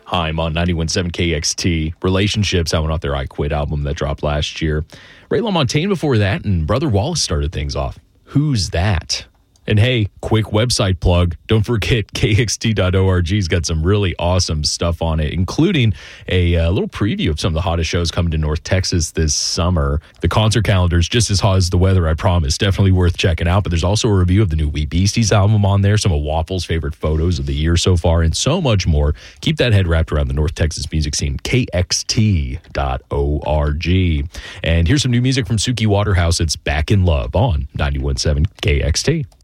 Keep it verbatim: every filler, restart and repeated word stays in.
Haim on ninety-one point seven K X T. Relationships, having off their I Quit album that dropped last year. Ray LaMontagne before that, and Brother Wallace started things off. Who's That? And hey, quick website plug. Don't forget, K X T dot org's got some really awesome stuff on it, including a uh, little preview of some of the hottest shows coming to North Texas this summer. The concert calendar is just as hot as the weather, I promise. Definitely worth checking out. But there's also a review of the new Wee Beasties album on there, some of Waffle's favorite photos of the year so far, and so much more. Keep that head wrapped around the North Texas music scene, K X T dot org. And here's some new music from Suki Waterhouse. It's Back in Love on ninety-one point seven K X T.